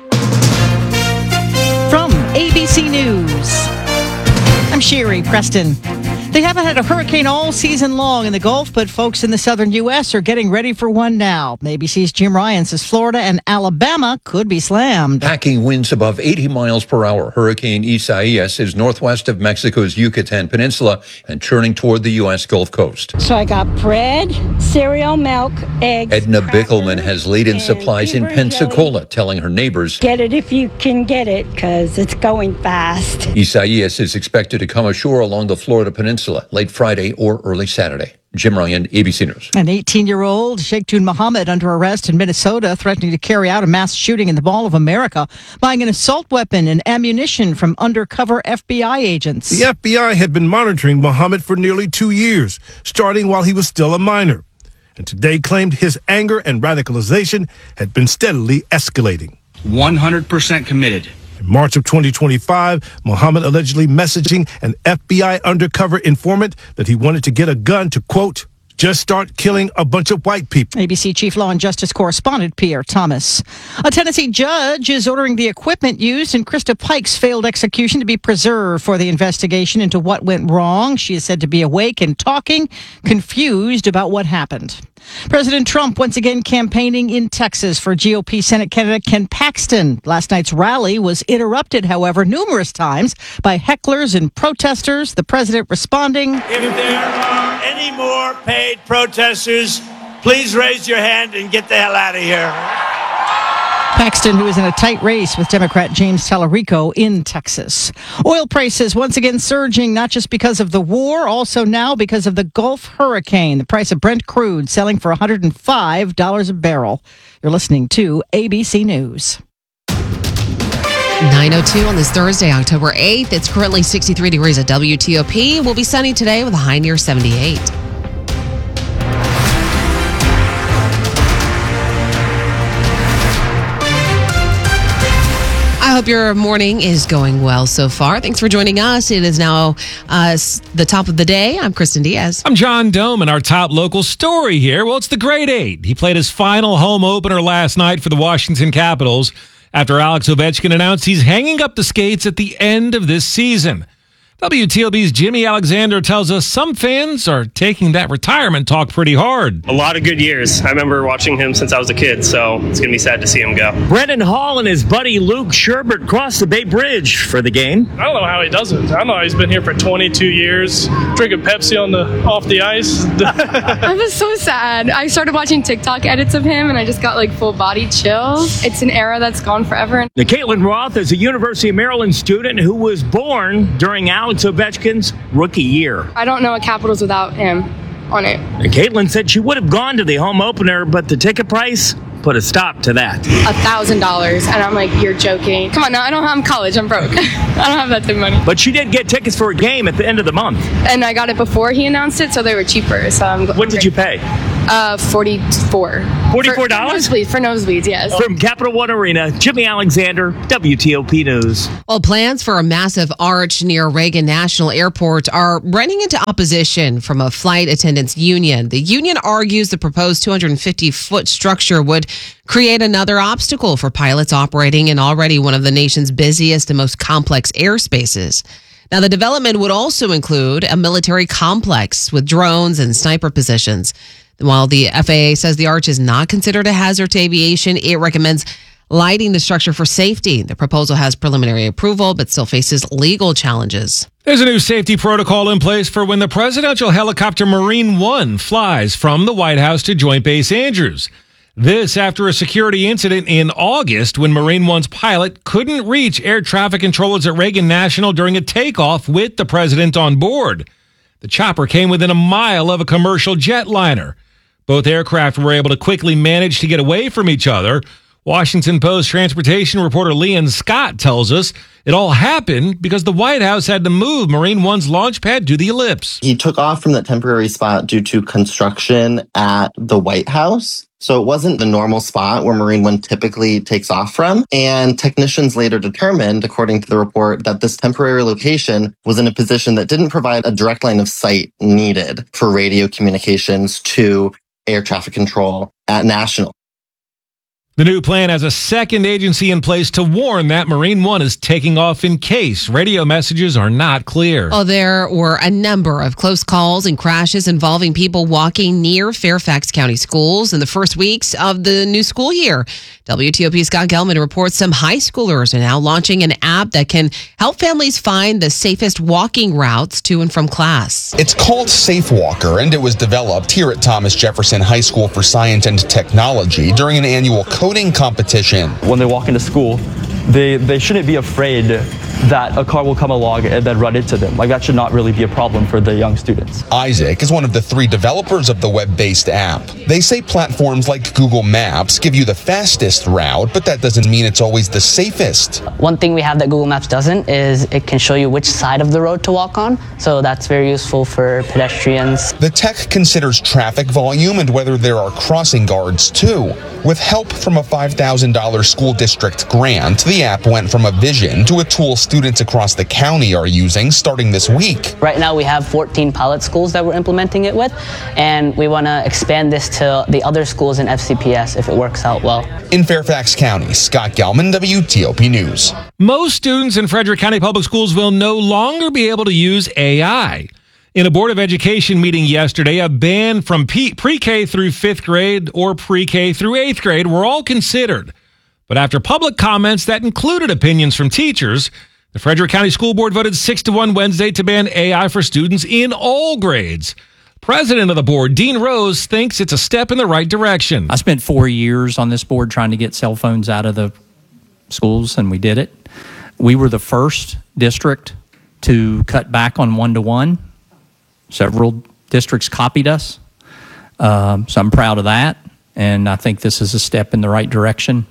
From A B C News, I'm Sherry Preston. They haven't had a hurricane all season long in the Gulf, but folks in the southern U S are getting ready for one now. A B C's Jim Ryan says Florida and Alabama could be slammed.
Packing winds above eighty miles per hour. Hurricane Isaias is northwest of Mexico's Yucatan Peninsula and churning toward the U S Gulf Coast.
So I got bread, cereal, milk, eggs.
Edna Bickelman has laid-in supplies in Pensacola, jelly. telling her neighbors,
"Get it if you can get it, because it's going fast."
Isaias is expected to come ashore along the Florida Peninsula late Friday or early Saturday. Jim Ryan, A B C News.
An eighteen-year-old Sheikh Tun Mohammed under arrest in Minnesota, threatening to carry out a mass shooting in the Mall of America, buying an assault weapon and ammunition from undercover F B I agents.
The F B I had been monitoring Mohammed for nearly two years, starting while he was still a minor, and today claimed his anger and radicalization had been steadily escalating.
one hundred percent committed.
In March of twenty twenty-five, Mohammed allegedly messaging an F B I undercover informant that he wanted to get a gun to, quote, just start killing a bunch of white people.
A B C Chief Law and Justice Correspondent Pierre Thomas. A Tennessee judge is ordering the equipment used in Krista Pike's failed execution to be preserved for the investigation into what went wrong. She is said to be awake and talking, confused about what happened. President Trump once again campaigning in Texas for G O P Senate candidate Ken Paxton. Last night's rally was interrupted, however, numerous times by hecklers and protesters. The president responding,
"If there are any more paid protesters, please raise your hand and get the hell out of here."
Paxton, who is in a tight race with Democrat James Tallarico in Texas. Oil prices once again surging, not just because of the war, also now because of the Gulf hurricane. The price of Brent crude selling for one hundred five dollars a barrel. You're listening to A B C News.
nine oh two on this Thursday, October eighth. It's currently sixty-three degrees at W T O P. We'll be sunny today with a high near seventy-eight. I hope your morning is going well so far. Thanks for joining us. It is now uh, the top of the day. I'm Kristen Diaz.
I'm John Doman. Our top local story here. Well, it's the Grade Eight. He played his final home opener last night for the Washington Capitals after Alex Ovechkin announced he's hanging up the skates at the end of this season. W T L B's Jimmy Alexander tells us some fans are taking that retirement talk pretty hard.
A lot of good years. I remember watching him since I was a kid, so it's going to be sad to see him go.
Brendan Hall and his buddy Luke Sherbert crossed the Bay Bridge for the game.
I don't know how he does it. I know he's been here for twenty-two years, drinking Pepsi on the off the ice.
I was so sad. I started watching TikTok edits of him, and I just got like full body chills. It's an era that's gone forever.
Now, Caitlin Roth is a University of Maryland student who was born during Alex Ovechkin's rookie year.
I don't know a Capitals without him on it.
And Caitlin said she would have gone to the home opener, but the ticket price put a stop to that.
A thousand dollars, and I'm like, you're joking. Come on, now I don't have college. I'm broke. I don't have that type of money.
But she did get tickets for a game at the end of the month.
And I got it before he announced it, so they were cheaper. So I'm.
What did you pay?
Uh, forty-four.
Forty-four dollars
for nosebleeds. For nosebleeds, yes.
From Capital One Arena, Jimmy Alexander, W T O P News.
Well, plans for a massive arch near Reagan National Airport are running into opposition from a flight attendants union. The union argues the proposed two hundred fifty foot structure would create another obstacle for pilots operating in already one of the nation's busiest and most complex airspaces. Now, the development would also include a military complex with drones and sniper positions. While the F A A says the arch is not considered a hazard to aviation, it recommends lighting the structure for safety. The proposal has preliminary approval, but still faces legal challenges.
There's a new safety protocol in place for when the presidential helicopter Marine One flies from the White House to Joint Base Andrews. This after a security incident in August when Marine One's pilot couldn't reach air traffic controllers at Reagan National during a takeoff with the president on board. The chopper came within a mile of a commercial jetliner. Both aircraft were able to quickly manage to get away from each other. Washington Post transportation reporter Leon Scott tells us it all happened because the White House had to move Marine One's launch pad to the ellipse.
He took off from that temporary spot due to construction at the White House. So it wasn't the normal spot where Marine One typically takes off from. And technicians later determined, according to the report, that this temporary location was in a position that didn't provide a direct line of sight needed for radio communications to air traffic control at National.
The new plan has a second agency in place to warn that Marine One is taking off in case radio messages are not clear.
Oh, there were a number of close calls and crashes involving people walking near Fairfax County schools in the first weeks of the new school year. W T O P's Scott Gelman reports some high schoolers are now launching an app that can help families find the safest walking routes to and from class.
It's called Safe Walker, and it was developed here at Thomas Jefferson High School for Science and Technology during an annual coding competition.
When they walk into school, they, they shouldn't be afraid that a car will come along and then run into them. Like, that should not really be a problem for the young students.
Isaac is one of the three developers of the web-based app. They say platforms like Google Maps give you the fastest route, but that doesn't mean it's always the safest.
One thing we have that Google Maps doesn't is it can show you which side of the road to walk on. So that's very useful for pedestrians.
The tech considers traffic volume and whether there are crossing guards too. With help from a five thousand dollars school district grant, the app went from a vision to a tool students across the county are using starting this week.
Right now we have fourteen pilot schools that we're implementing it with, and we want to expand this to the other schools in F C P S if it works out well.
In Fairfax County, Scott Gelman, W T O P News.
Most students in Frederick County Public Schools will no longer be able to use A I. In a Board of Education meeting yesterday, a ban from P- pre-K through fifth grade or pre-K through eighth grade were all considered. But after public comments that included opinions from teachers, the Frederick County School Board voted six to one Wednesday to ban A I for students in all grades. President of the board, Dean Rose, thinks it's a step in the right direction.
I spent four years on this board trying to get cell phones out of the schools, and we did it. We were the first district to cut back on one-to-one. Several districts copied us, um, so I'm proud of that, and I think this is a step in the right direction.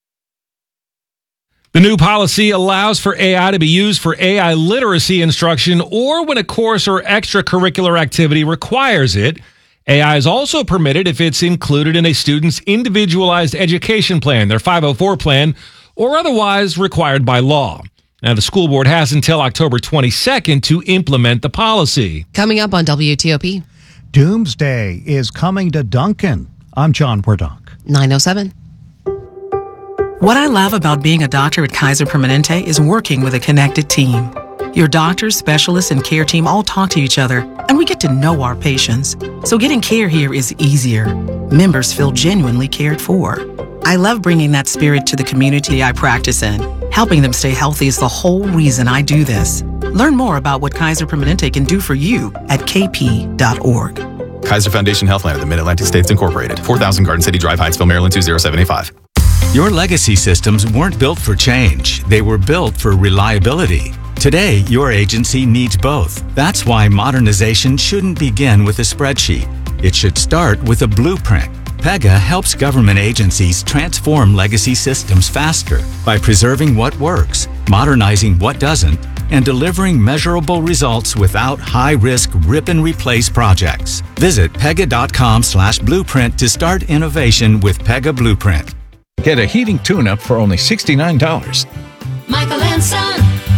The new policy allows for A I to be used for A I literacy instruction or when a course or extracurricular activity requires it. A I is also permitted if it's included in a student's individualized education plan, their five oh four plan, or otherwise required by law. Now, the school board has until October twenty-second to implement the policy.
Coming up on W T O P.
Doomsday is coming to Duncan. I'm John Wardock.
nine oh seven.
What I love about being a doctor at Kaiser Permanente is working with a connected team.
Your doctors, specialists, and care team all talk to each other, and we get to know our patients. So getting care here is easier. Members feel genuinely cared for. I love bringing that spirit to the community I practice in. Helping them stay healthy is the whole reason I do this. Learn more about what Kaiser Permanente can do for you at k p dot org.
Kaiser Foundation Healthline of the Mid-Atlantic States Incorporated. four thousand Garden City Drive, Hyattsville, Maryland, two zero seven eight five.
Your legacy systems weren't built for change. They were built for reliability. Today, your agency needs both. That's why modernization shouldn't begin with a spreadsheet. It should start with a blueprint. Pega helps government agencies transform legacy systems faster by preserving what works, modernizing what doesn't, and delivering measurable results without high-risk rip-and-replace projects. Visit pega.com slash blueprint to start innovation with Pega Blueprint.
Get a heating tune-up for only sixty-nine dollars.
Michael and Son.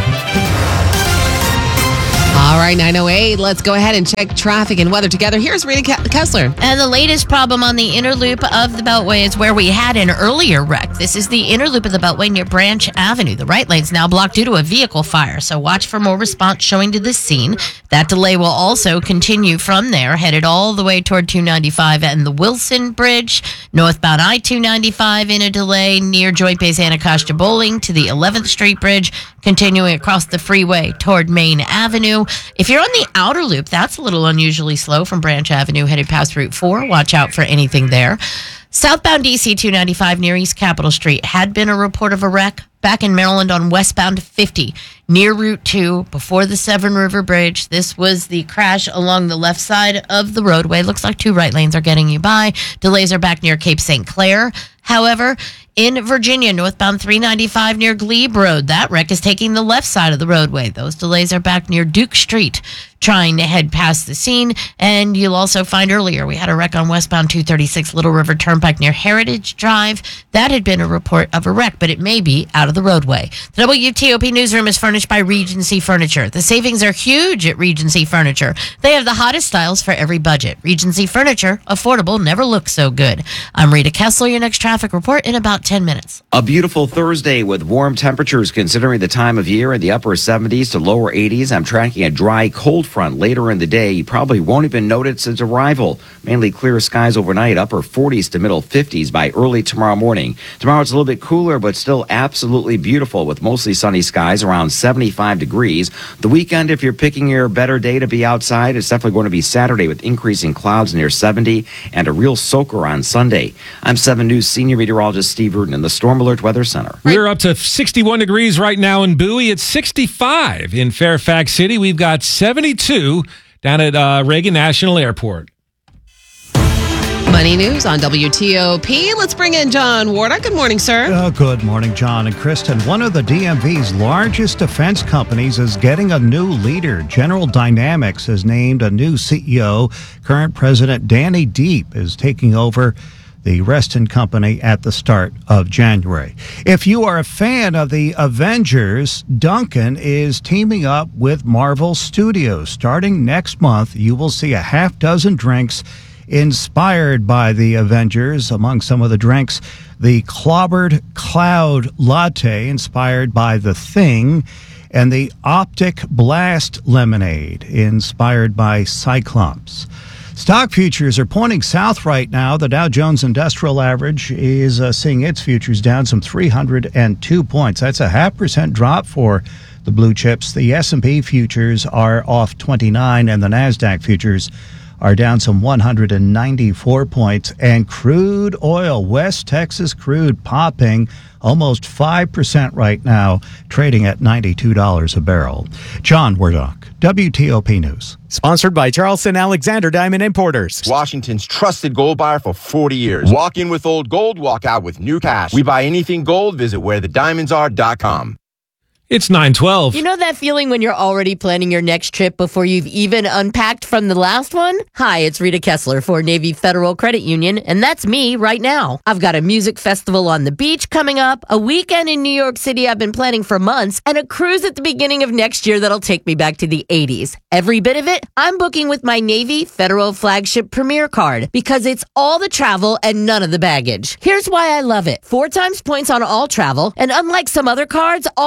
All right, nine oh eight. Let's go ahead and check traffic and weather together. Here's Rita Ke- Kessler.
And the latest problem on the inner loop of the Beltway is where we had an earlier wreck. This is the inner loop of the Beltway near Branch Avenue. The right lane's now blocked due to a vehicle fire, so watch for more response showing to this scene. That delay will also continue from there, headed all the way toward two ninety-five and the Wilson Bridge. Northbound I two ninety-five in a delay near Joint Base Anacostia Bowling to the eleventh Street Bridge, continuing across the freeway toward Main Avenue. If you're on the outer loop, that's a little unusually slow from Branch Avenue headed past Route four. Watch out for anything there. Southbound D C two ninety-five near East Capitol Street had been a report of a wreck back in Maryland on westbound fifty near Route two before the Severn River Bridge. This was the crash along the left side of the roadway. Looks like two right lanes are getting you by. Delays are back near Cape Saint Clair. However, in Virginia, northbound three ninety-five near Glebe Road, that wreck is taking the left side of the roadway. Those delays are back near Duke Street, trying to head past the scene. And you'll also find earlier, we had a wreck on westbound two thirty-six Little River Turnpike near Heritage Drive. That had been a report of a wreck, but it may be out of the roadway. The W T O P newsroom is furnished by Regency Furniture. The savings are huge at Regency Furniture. They have the hottest styles for every budget. Regency Furniture, affordable, never looks so good. I'm Rita Kessler, your next traffic report in about ten minutes.
A beautiful Thursday with warm temperatures considering the time of year in the upper seventies to lower eighties. I'm tracking a dry cold front later in the day. You probably won't even notice its arrival. Mainly clear skies overnight, upper forties to middle fifties by early tomorrow morning. Tomorrow it's a little bit cooler, but still absolutely beautiful with mostly sunny skies around seventy-five degrees. The weekend, if you're picking your better day to be outside, it's definitely going to be Saturday with increasing clouds near seventy and a real soaker on Sunday. I'm seven News senior meteorologist Steve Rudin in the Storm Alert Weather Center.
We're up to sixty-one degrees right now in Bowie. It's sixty-five in Fairfax City. We've got seventy-two down at uh, Reagan National Airport.
Money news on W T O P. Let's bring in John Wardock. Good morning, sir.
Uh, good morning, John and Kristen. One of the D M V's largest defense companies is getting a new leader. General Dynamics has named a new C E O. Current President Danny Deep is taking over the Reston Company at the start of January. If you are a fan of the Avengers, Dunkin' is teaming up with Marvel Studios. Starting next month, you will see a half dozen drinks inspired by the Avengers. Among some of the drinks, the Clobbered Cloud Latte, inspired by The Thing, and the Optic Blast Lemonade, inspired by Cyclops. Stock futures are pointing south right now. The Dow Jones Industrial Average is uh, seeing its futures down some three hundred two points. That's a half percent drop for the blue chips. The S and P futures are off twenty-nine, and the NASDAQ futures are down some one hundred ninety-four points. And crude oil, West Texas crude, popping almost five percent right now, trading at ninety-two dollars a barrel. John Wardock, W T O P News.
Sponsored by Charleston Alexander Diamond Importers.
Washington's trusted gold buyer for forty years. Walk in with old gold, walk out with new cash. We buy anything gold. Visit where the diamonds are dot com.
It's nine twelve.
You know that feeling when you're already planning your next trip before you've even unpacked from the last one? Hi, it's Rita Kessler for Navy Federal Credit Union, and that's me right now. I've got a music festival on the beach coming up, a weekend in New York City I've been planning for months, and a cruise at the beginning of next year that'll take me back to the eighties. Every bit of it, I'm booking with my Navy Federal Flagship Premier Card because it's all the travel and none of the baggage. Here's why I love it. Four times points on all travel, and unlike some other cards, all travel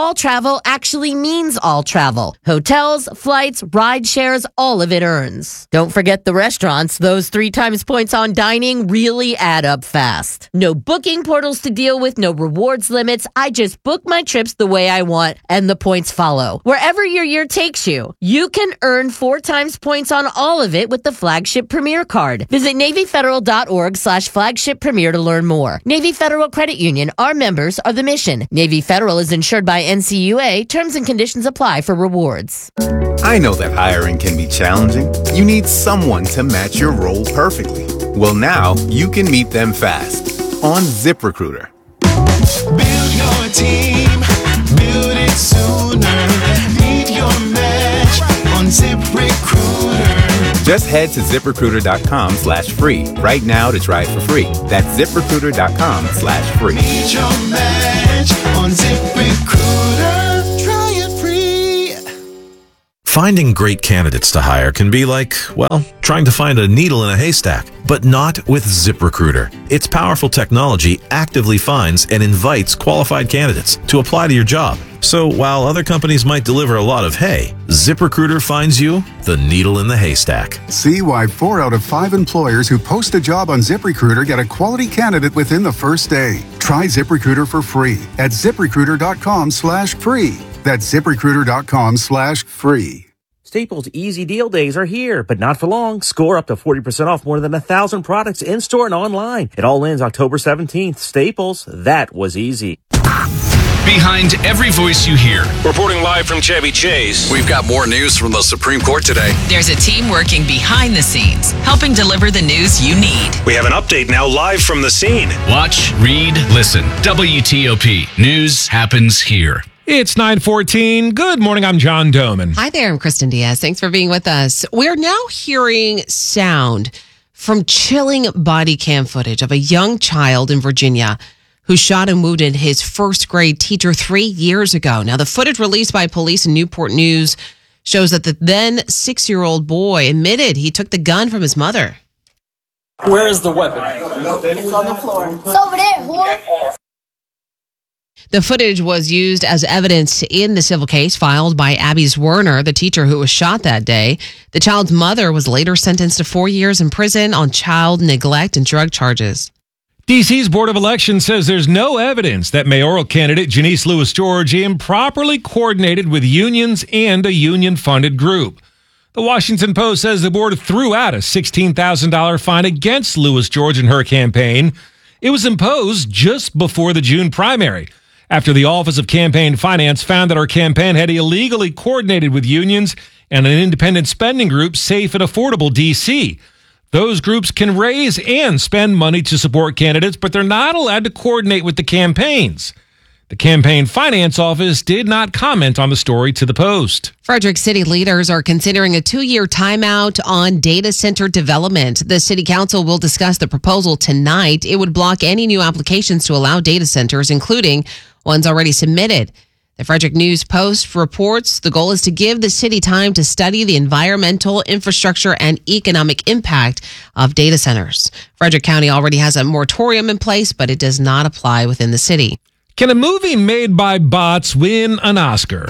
travel actually means all travel. Hotels, flights, ride shares, all of it earns. Don't forget the restaurants. Those three times points on dining really add up fast. No booking portals to deal with, no rewards limits. I just book my trips the way I want, and the points follow. Wherever your year takes you, you can earn four times points on all of it with the Flagship Premier card. Visit NavyFederal.org slash Flagship Premier to learn more. Navy Federal Credit Union. Our members are the mission. Navy Federal is insured by N C U A. Terms and conditions apply for rewards.
I know that hiring can be challenging. You need someone to match your role perfectly. Well, now you can meet them fast on ZipRecruiter.
Build your team, build it sooner. Meet your match on ZipRecruiter.
Just head to ZipRecruiter.com slash free right now to try it for free. That's ZipRecruiter.com slash free.
Meet your match on ZipRecruiter. Try it free.
Finding great candidates to hire can be like, well, trying to find a needle in a haystack, but not with ZipRecruiter. Its powerful technology actively finds and invites qualified candidates to apply to your job. So while other companies might deliver a lot of hay, ZipRecruiter finds you the needle in the haystack.
See why four out of five employers who post a job on ZipRecruiter get a quality candidate within the first day. Try ZipRecruiter for free at ZipRecruiter.com slash free. That's ZipRecruiter.com slash free.
Staples Easy Deal Days are here, but not for long. Score up to forty percent off more than a thousand products in-store and online. It all ends October seventeenth. Staples, that was easy.
Behind every voice you hear.
Reporting live from Chevy Chase.
We've got more news from the Supreme Court today.
There's a team working behind the scenes, helping deliver the news you need.
We have an update now live from the scene.
Watch, read, listen. W T O P. News happens here.
It's nine fourteen. Good morning. I'm John Doman.
Hi there. I'm Kristen Diaz. Thanks for being with us. We're now hearing sound from chilling body cam footage of a young child in Virginia who shot and wounded his first grade teacher three years ago. Now, the footage released by police in Newport News shows that the then six-year-old boy admitted he took the gun from his mother.
Where is the weapon?
It's on the floor. It's over there, whore.
The footage was used as evidence in the civil case filed by Abby Zwerner, the teacher who was shot that day. The child's mother was later sentenced to four years in prison on child neglect and drug charges.
D C's Board of Elections says there's no evidence that mayoral candidate Janice Lewis George improperly coordinated with unions and a union-funded group. The Washington Post says the board threw out a sixteen thousand dollars fine against Lewis George and her campaign. It was imposed just before the June primary, after the Office of Campaign Finance found that her campaign had illegally coordinated with unions and an independent spending group, Safe and Affordable D C. Those groups can raise and spend money to support candidates, but they're not allowed to coordinate with the campaigns. The Campaign Finance Office did not comment on the story to the Post.
Frederick City leaders are considering a two-year timeout on data center development. The City Council will discuss the proposal tonight. It would block any new applications to allow data centers, including ones already submitted. The Frederick News Post reports the goal is to give the city time to study the environmental, infrastructure, and economic impact of data centers. Frederick County already has a moratorium in place, but it does not apply within the city.
Can a movie made by bots win an Oscar?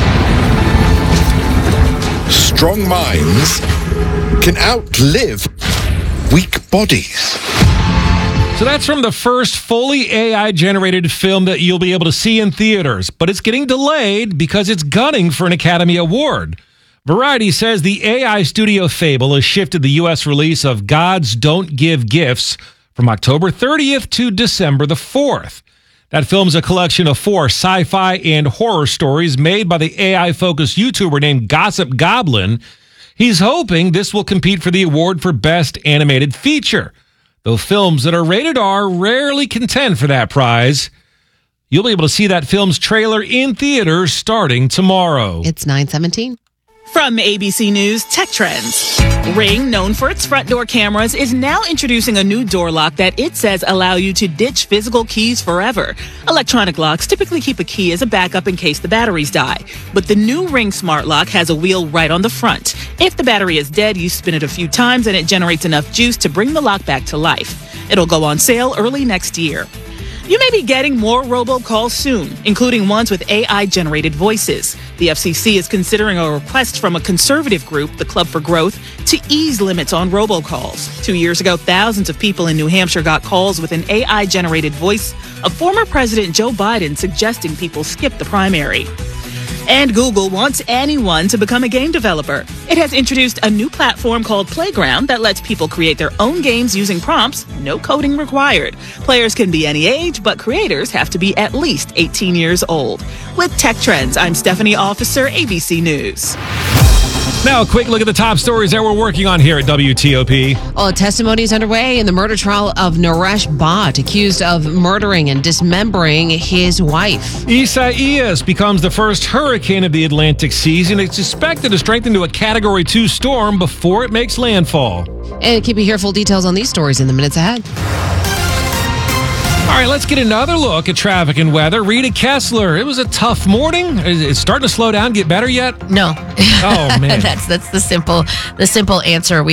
Strong minds can outlive weak bodies.
So that's from the first fully A I-generated film that you'll be able to see in theaters, but it's getting delayed because it's gunning for an Academy Award. Variety says the A I studio Fable has shifted the U S release of Gods Don't Give Gifts from October thirtieth to December the fourth. That film's a collection of four sci-fi and horror stories made by the A I-focused YouTuber named Gossip Goblin. He's hoping this will compete for the award for Best Animated Feature, though films that are rated R rarely contend for that prize. You'll be able to see that film's trailer in theaters starting tomorrow.
It's nine seventeen.
From A B C News Tech Trends. Ring, known for its front door cameras, is now introducing a new door lock that it says allow you to ditch physical keys forever. Electronic locks typically keep a key as a backup in case the batteries die. But the new Ring Smart Lock has a wheel right on the front. If the battery is dead, you spin it a few times and it generates enough juice to bring the lock back to life. It'll go on sale early next year. You may be getting more robocalls soon, including ones with A I-generated voices. The F C C is considering a request from a conservative group, the Club for Growth, to ease limits on robocalls. Two years ago, thousands of people in New Hampshire got calls with an A I-generated voice of former President Joe Biden suggesting people skip the primary. And Google wants anyone to become a game developer. It has introduced a new platform called Playground that lets people create their own games using prompts, no coding required. Players can be any age, but creators have to be at least eighteen years old. With Tech Trends, I'm Stephanie Officer, A B C News.
Now, a quick look at the top stories that we're working on here at W T O P.
Well, a testimony is underway in the murder trial of Naresh Bhatt, accused of murdering and dismembering his wife.
Isaias becomes the first hurricane of the Atlantic season. It's expected to strengthen to a Category two storm before it makes landfall.
And keep you here full details on these stories in the minutes ahead.
All right, let's get another look at traffic and weather. Rita Kessler, it was a tough morning. Is it starting to slow down, get better yet?
No.
Oh, man.
that's that's the simple the simple answer. We